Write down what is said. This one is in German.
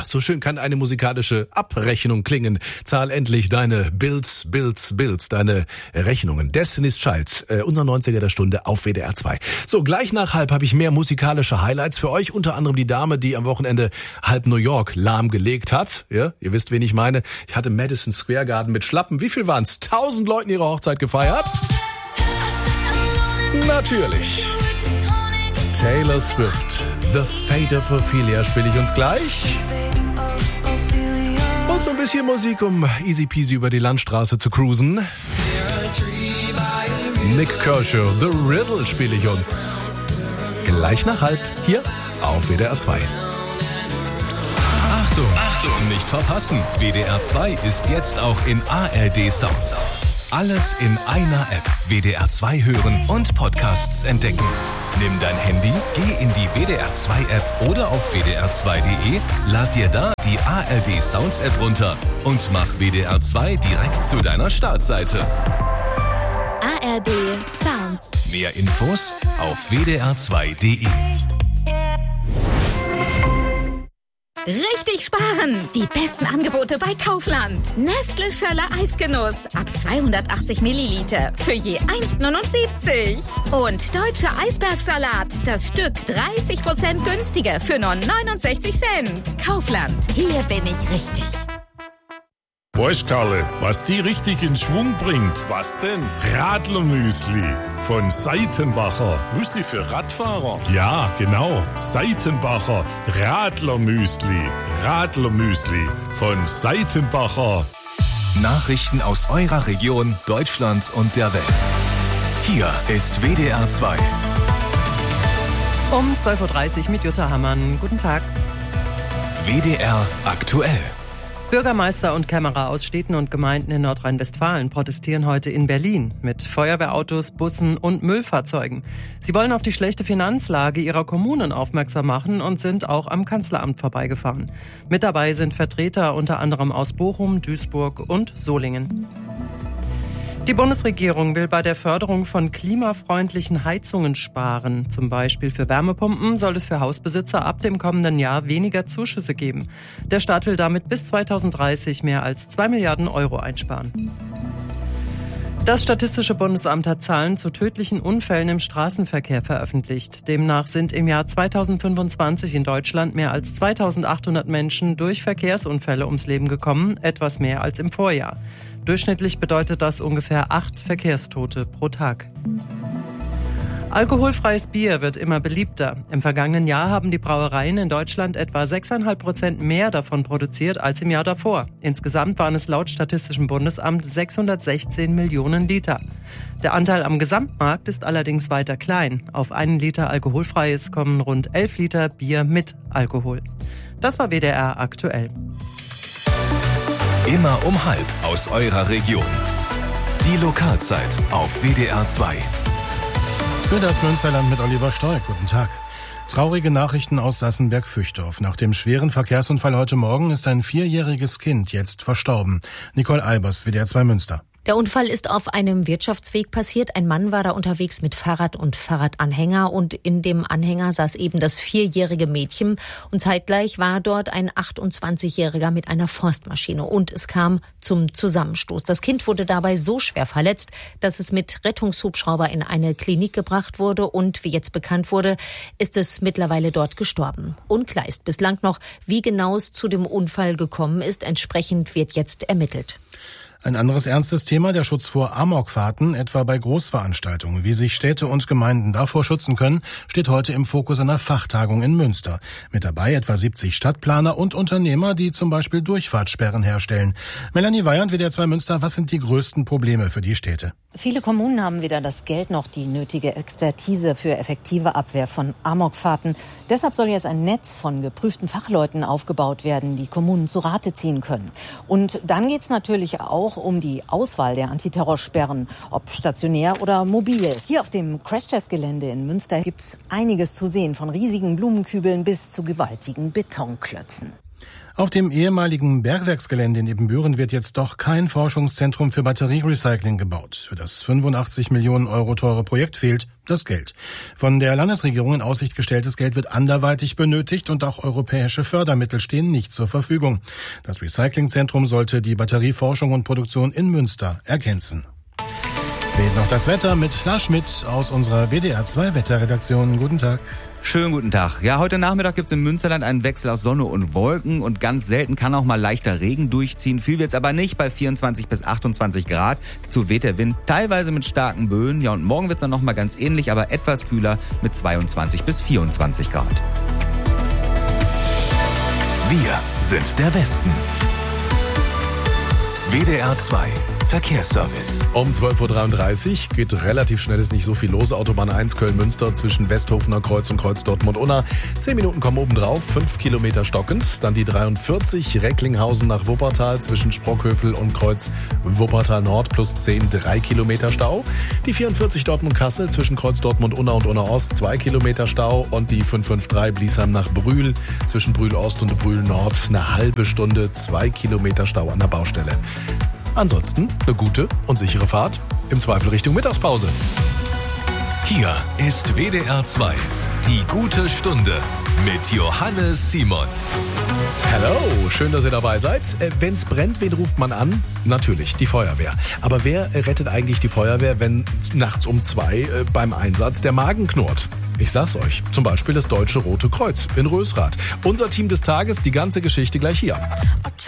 so schön kann eine musikalische Abrechnung klingen. Zahl endlich deine Bills, deine Rechnungen. Destiny's Child, unser 90er der Stunde auf WDR 2. So, gleich nach halb habe ich mehr musikalische Highlights für euch. Unter anderem die Dame, die am Wochenende halb New York lahmgelegt hat. Ja, ihr wisst, wen ich meine. Ich hatte Madison Square Garden mit Schlappen. Wie viel waren's? 1000 Leuten ihre Hochzeit gefeiert? Natürlich. Taylor Swift, The Fate of Ophelia spiele ich uns gleich. Und so ein bisschen Musik, um easy peasy über die Landstraße zu cruisen. Nick Kershaw, The Riddle spiele ich uns gleich nach halb hier auf WDR 2. Achtung, nicht verpassen. WDR 2 ist jetzt auch in ARD Sounds. Alles in einer App. WDR 2 hören und Podcasts entdecken. Nimm dein Handy, geh in die WDR 2 App oder auf wdr2.de, lad dir da die ARD Sounds App runter und mach WDR 2 direkt zu deiner Startseite. ARD Sounds. Mehr Infos auf wdr2.de. Richtig sparen! Die besten Angebote bei Kaufland. Nestle Schöller Eisgenuss ab 280 Milliliter für je 1,79. Und Deutscher Eisbergsalat, das Stück 30% günstiger für nur 69 Cent. Kaufland, hier bin ich richtig. Weißt Karle, was die richtig in Schwung bringt? Was denn? Radlermüsli von Seitenbacher. Müsli für Radfahrer? Ja, genau. Seitenbacher Radlermüsli. Radlermüsli von Seitenbacher. Nachrichten aus eurer Region, Deutschland und der Welt. Hier ist WDR 2. Um 12.30 Uhr mit Jutta Hammann. Guten Tag. WDR aktuell. Bürgermeister und Kämmerer aus Städten und Gemeinden in Nordrhein-Westfalen protestieren heute in Berlin mit Feuerwehrautos, Bussen und Müllfahrzeugen. Sie wollen auf die schlechte Finanzlage ihrer Kommunen aufmerksam machen und sind auch am Kanzleramt vorbeigefahren. Mit dabei sind Vertreter unter anderem aus Bochum, Duisburg und Solingen. Die Bundesregierung will bei der Förderung von klimafreundlichen Heizungen sparen. Zum Beispiel für Wärmepumpen soll es für Hausbesitzer ab dem kommenden Jahr weniger Zuschüsse geben. Der Staat will damit bis 2030 mehr als 2 Milliarden Euro einsparen. Das Statistische Bundesamt hat Zahlen zu tödlichen Unfällen im Straßenverkehr veröffentlicht. Demnach sind im Jahr 2025 in Deutschland mehr als 2800 Menschen durch Verkehrsunfälle ums Leben gekommen, etwas mehr als im Vorjahr. Durchschnittlich bedeutet das ungefähr 8 Verkehrstote pro Tag. Alkoholfreies Bier wird immer beliebter. Im vergangenen Jahr haben die Brauereien in Deutschland etwa 6,5% mehr davon produziert als im Jahr davor. Insgesamt waren es laut Statistischem Bundesamt 616 Millionen Liter. Der Anteil am Gesamtmarkt ist allerdings weiter klein. Auf 1 Liter Alkoholfreies kommen rund 11 Liter Bier mit Alkohol. Das war WDR aktuell. Immer um 12:30 aus eurer Region. Die Lokalzeit auf WDR 2. Für das Münsterland mit Oliver Stolk. Guten Tag. Traurige Nachrichten aus Sassenberg-Füchtorf. Nach dem schweren Verkehrsunfall heute Morgen ist ein 4-jähriges Kind jetzt verstorben. Nicole Albers, WDR 2 Münster. Der Unfall ist auf einem Wirtschaftsweg passiert. Ein Mann war da unterwegs mit Fahrrad und Fahrradanhänger und in dem Anhänger saß eben das 4-jährige Mädchen und zeitgleich war dort ein 28-Jähriger mit einer Forstmaschine und es kam zum Zusammenstoß. Das Kind wurde dabei so schwer verletzt, dass es mit Rettungshubschrauber in eine Klinik gebracht wurde und wie jetzt bekannt wurde, ist es mittlerweile dort gestorben. Unklar ist bislang noch, wie genau es zu dem Unfall gekommen ist. Entsprechend wird jetzt ermittelt. Ein anderes ernstes Thema, der Schutz vor Amokfahrten, etwa bei Großveranstaltungen. Wie sich Städte und Gemeinden davor schützen können, steht heute im Fokus einer Fachtagung in Münster. Mit dabei etwa 70 Stadtplaner und Unternehmer, die zum Beispiel Durchfahrtssperren herstellen. Melanie Weyand, WDR 2 Münster, was sind die größten Probleme für die Städte? Viele Kommunen haben weder das Geld noch die nötige Expertise für effektive Abwehr von Amokfahrten. Deshalb soll jetzt ein Netz von geprüften Fachleuten aufgebaut werden, die Kommunen zu Rate ziehen können. Und dann geht's natürlich auch um die Auswahl der Antiterrorsperren, ob stationär oder mobil. Hier auf dem Crashtest-Gelände in Münster gibt's einiges zu sehen, von riesigen Blumenkübeln bis zu gewaltigen Betonklötzen. Auf dem ehemaligen Bergwerksgelände in Ibbenbüren wird jetzt doch kein Forschungszentrum für Batterierecycling gebaut. Für das 85 Millionen Euro teure Projekt fehlt das Geld. Von der Landesregierung in Aussicht gestelltes Geld wird anderweitig benötigt und auch europäische Fördermittel stehen nicht zur Verfügung. Das Recyclingzentrum sollte die Batterieforschung und Produktion in Münster ergänzen. Fehlt noch das Wetter mit Lars Schmidt aus unserer WDR 2 Wetterredaktion. Guten Tag. Schönen guten Tag. Ja, heute Nachmittag gibt's im Münsterland einen Wechsel aus Sonne und Wolken und ganz selten kann auch mal leichter Regen durchziehen. Viel wird's aber nicht, bei 24 bis 28 Grad. Dazu weht der Wind teilweise mit starken Böen. Ja, und morgen wird's dann noch mal ganz ähnlich, aber etwas kühler mit 22 bis 24 Grad. Wir sind der Westen. WDR 2 Verkehrsservice. Um 12.33 Uhr geht relativ schnell, ist nicht so viel los. Autobahn 1 Köln-Münster zwischen Westhofener Kreuz und Kreuz Dortmund-Unna. 10 Minuten kommen oben drauf, 5 Kilometer stockend. Dann die 43 Recklinghausen nach Wuppertal zwischen Sprockhövel und Kreuz Wuppertal Nord plus 10, 3 Kilometer Stau. Die 44 Dortmund-Kassel zwischen Kreuz Dortmund-Unna und Unna-Ost 2 Kilometer Stau. Und die 553 Bliesheim nach Brühl zwischen Brühl-Ost und Brühl-Nord eine halbe Stunde, 2 Kilometer Stau an der Baustelle. Ansonsten eine gute und sichere Fahrt, im Zweifel Richtung Mittagspause. Hier ist WDR 2, die gute Stunde mit Johannes Simon. Hallo, schön, dass ihr dabei seid. Wenn's brennt, wen ruft man an? Natürlich, die Feuerwehr. Aber wer rettet eigentlich die Feuerwehr, wenn nachts um 2 beim Einsatz der Magen knurrt? Ich sag's euch, zum Beispiel das Deutsche Rote Kreuz in Rösrath. Unser Team des Tages, die ganze Geschichte gleich hier.